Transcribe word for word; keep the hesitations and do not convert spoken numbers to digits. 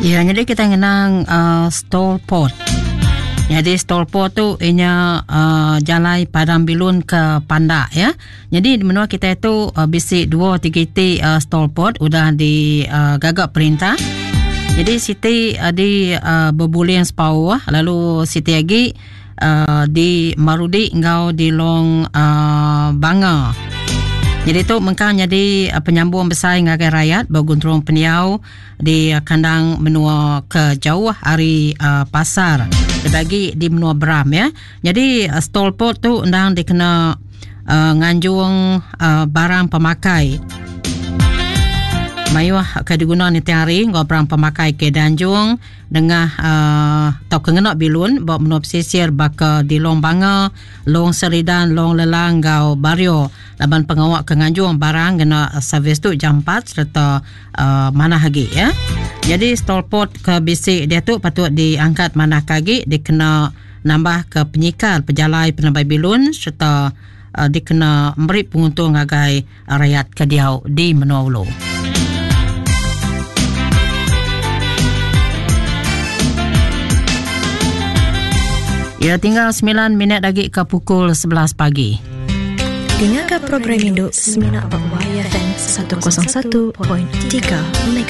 Ya, jadi kita ngenang uh, stall port. Jadi stall port tu ianya uh, jalai Padang Bilun ke Pandak ya. Jadi di menua kita itu uh, bisik dua tiga ti uh, stall port udah di uh, gagak perintah. Jadi Siti uh, di uh, berbulan sepau lalu Siti lagi uh, di Marudi ngau di Long uh, Banga. Jadi tu mengkang jadi uh, penyambung besar ngagai rakyat berguntrung peniau di uh, kandang menua ke jauh hari uh, pasar bagi di menua Beram ya. Jadi uh, stall port tu undang dikena uh, nganjung uh, barang pemakai. Mayuah ke diguna ni tiari ngau barang pemakai ke danjung dengan uh, tau kengenak bilun bawa menua pesisir baka di Long Banga, Long Seridan, Long Lelang ngau Bario. Laban pengawak ke nganjung barang kena servis tu jam empat serta uh, mana lagi ya. Jadi stall port ke bisik dia tu patut diangkat mana kagi, dikena nambah ke penyikal pejalai penambai bilun serta uh, dikena memberi penguntung agai uh, rakyat Kediau di Menua Ulu. Ya, tinggal sembilan minit lagi ke pukul sebelas pagi. Dengarkan program induk Semina Pak Y F M seratus satu perpuluhan tiga